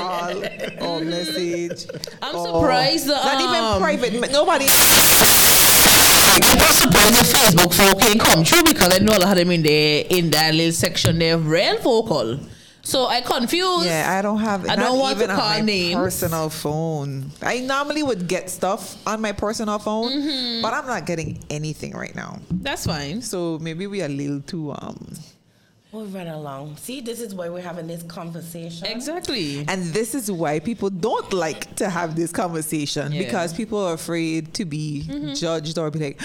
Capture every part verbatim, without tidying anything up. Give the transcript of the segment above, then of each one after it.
call or message. I'm or surprised. Um, not even private. Nobody. I'm just surprised the Facebook folk can come through because I know a lot of them in there in that little section there, real vocal. So I confused. Yeah, I don't have. I not don't want even to on call my names. personal phone. I normally would get stuff on my personal phone, Mm-hmm. but I'm not getting anything right now. That's fine. So maybe we are a little too um. We'll run along. See, this is why we're having this conversation. Exactly. And this is why people don't like to have this conversation Yeah. because people are afraid to be Mm-hmm. judged or be like,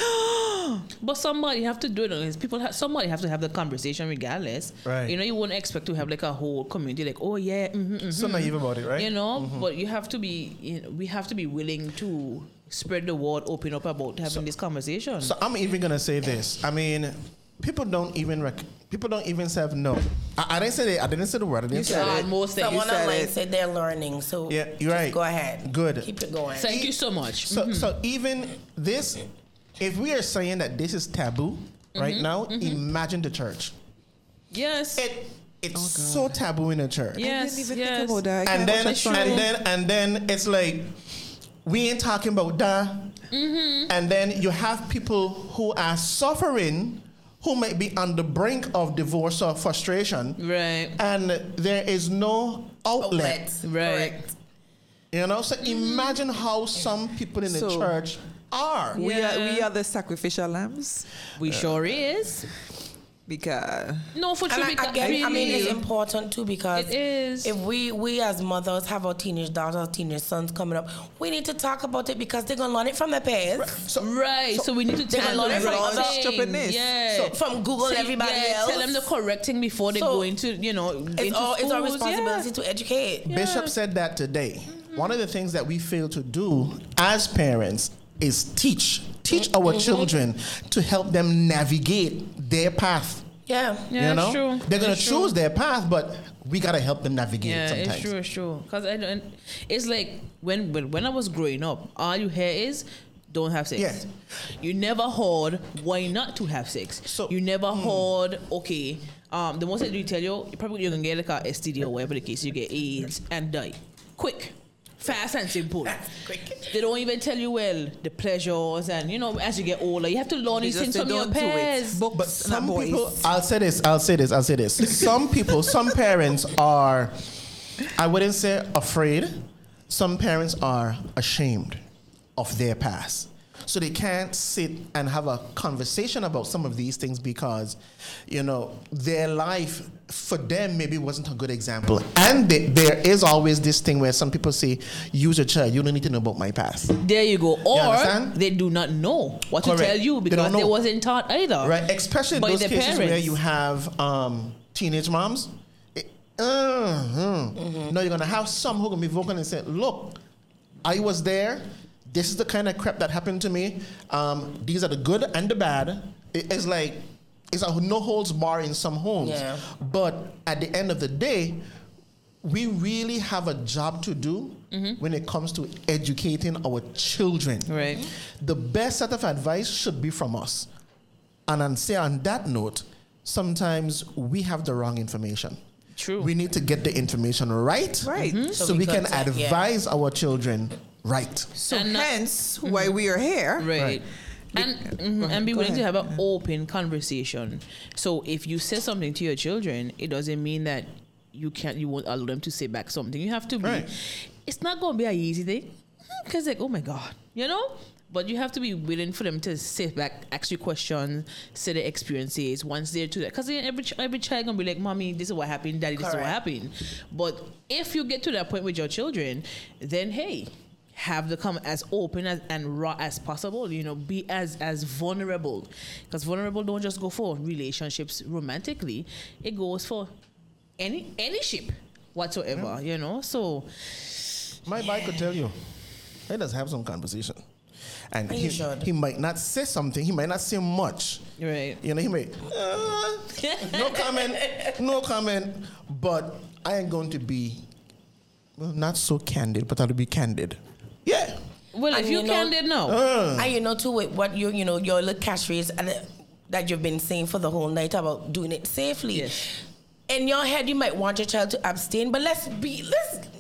But somebody have to do it. Because people, have, somebody have to have the conversation regardless. Right. You know, you wouldn't expect to have like a whole community like, oh yeah, mm-hmm, mm-hmm. So naive about it, right? You know, but you have to be. You know, we have to be willing to spread the word, open up about having So- this conversation. So I'm even gonna say this. I mean, people don't even rec- people don't even say no. I, I didn't say that. I didn't say the word. I didn't You say said it. it. Almost there. Someone said online it. said they're learning, so Yeah, you're just right. go ahead. Good. Keep it going. Thank you so much. So Mhm. so even this, if we are saying that this is taboo right now, imagine the church. Yes. It it's so taboo in the church. Yes. I didn't even yes. think about that. I And can't then watch that and show. then and then it's like we ain't talking about that. Mm-hmm. And then you have people who are suffering, who might be on the brink of divorce or frustration, Right. and there is no outlet. Outlets. Right. Correct. You know, so imagine how some people in the So- church are. we are we Yeah. are the sacrificial lambs We sure is. because No, for And sure. I, because I, get, I mean, it's really, important too because it is. if we we as mothers have our teenage daughters, teenage sons coming up, we need to talk about it because they're gonna learn it from their parents, So, Right, so, we need to they tell can them learn the from right other thing. stupidness. Yeah. So- from Google So, everybody yeah, else. Tell them the correct thing before they So, go into, you know, it's into all it's our schools. responsibility Yeah. to educate. Bishop said that today. One of the things that we fail to do as parents is teach. Teach our children to help them navigate their path. Yeah. Yeah, you know? it's true. They're gonna It's choose true. their path, but we gotta help them navigate Yeah, it sometimes. it's true, it's true. Cause I don't. It's like when when when I was growing up, all you hear is don't have sex. Yeah. You never heard why not to have sex. So- you never heard okay. Um, the most that they tell you, you probably you're gonna get like a S T D or whatever the case. You get AIDS and die quick, fast and simple. Quick. They don't even tell you well the pleasures and you know as you get older you have to learn they these just things say from your don't do it. peers. Books, But not some boys. people, I'll say this, I'll say this, I'll say this. Some people, some parents are, I wouldn't say afraid. Some parents are ashamed of their past. So they can't sit and have a conversation about some of these things because, you know, their life for them maybe wasn't a good example. And they, there is always this thing where some people say, use a child, you don't need to know about my past. There you go. Or understand? they do not know what Correct. to tell you They because don't they, know. wasn't taught either. Right, especially in By those their cases where parents. you have um, teenage moms. It- uh-huh. No, you're gonna have some who gonna be vocal and say, "Look, I was there. This is the kind of crap that happened to me. Um, these are the good and the bad." It- it's like it's a no holds bar in some homes. Yeah. But at the end of the day, we really have a job to do when it comes to educating our children. Right. The best set of advice should be from us. And on say on that note, sometimes we have the wrong information. True. We need to get the information right, Right. so, So we we can could say, yeah. advise our children right. So And not- hence why we are here. Right. Right. And mhm, ahead, and be go willing to ahead. have an open conversation. So if you say something to your children, it doesn't mean that you can't you won't allow them to say back something. You have to be. Right. It's not going to be an easy thing because like oh my god, you know. But you have to be willing for them to sit back, ask you questions, say their experiences once they're to that. Because every ch- every child gonna be like, "Mommy, this is what happened. Daddy, this is what Correct. happened." But if you get to that point with your children, then hey, have to come as open as, and raw as possible. You know, be as as vulnerable, because vulnerable don't just go for relationships romantically. It goes for any any ship whatsoever. You know, so My bike could tell you. Let us have some conversation. And And he, you should. he might not say something. He might not say much. right. You know, he may, uh, no comment, no comment. But I ain't going to be, well, not so candid, but I'll be candid. Yeah. Well, And if you, you know- can, then no. Uh, And you know too with what you you know your little catchphrase and uh, that you've been saying for the whole night about doing it safely. Yes. In your head, you might want your child to abstain, but let's be let's